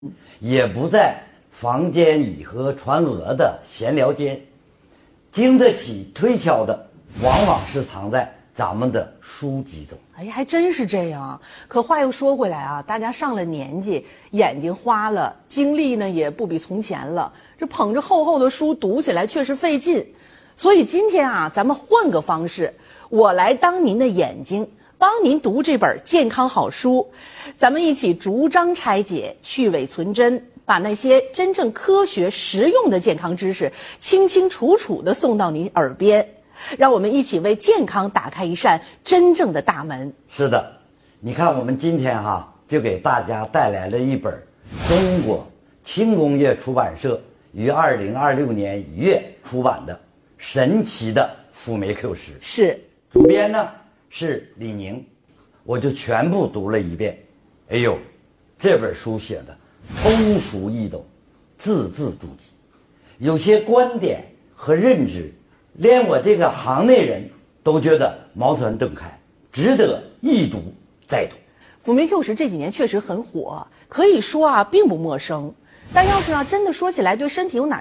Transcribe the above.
也不在房间里和传额的闲聊间，经得起推敲的，往往是藏在咱们的书籍中。 哎呀，还真是这样。可话又说回来啊，大家上了年纪，眼睛花了，精力呢也不比从前了，这捧着厚厚的书读起来确实费劲。所以今天啊，咱们换个方式，我来当您的眼睛，帮您读这本健康好书，咱们一起逐章拆解，去伪存真，把那些真正科学实用的健康知识清清楚楚地送到您耳边，让我们一起为健康打开一扇真正的大门。 是的，你看我们今天就给大家带来了一本中国轻工业出版社于2026年1月出版的神奇的辅酶 Q10， 是主编呢是李宁，我就全部读了一遍。哎呦，这本书写的通俗易懂，字字珠玑，有些观点和认知，连我这个行内人都觉得茅塞顿开，值得一读再读。 辅酶 Q10这几年确实很火，可以说啊并不陌生。但要是真的说起来对身体有哪